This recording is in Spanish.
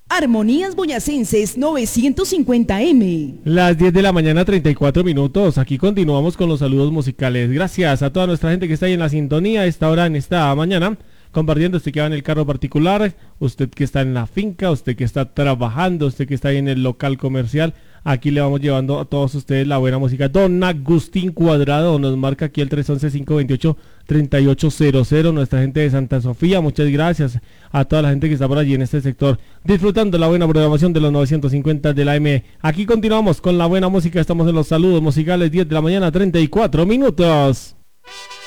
Armonías Boyacenses 950M. Las 10 de la mañana, 34 minutos. Aquí continuamos con los saludos musicales. Gracias a toda nuestra gente que está ahí en la sintonía a esta hora, en esta mañana, compartiendo. Usted que va en el carro particular, usted que está en la finca, usted que está trabajando, usted que está ahí en el local comercial. Aquí le vamos llevando a todos ustedes la buena música. Don Agustín Cuadrado nos marca aquí el 311-528-3800. Nuestra gente de Santa Sofía, muchas gracias a toda la gente que está por allí en este sector, disfrutando la buena programación de los 950 de la M. Aquí continuamos con la buena música. Estamos en los saludos musicales, 10 de la mañana, 34 minutos.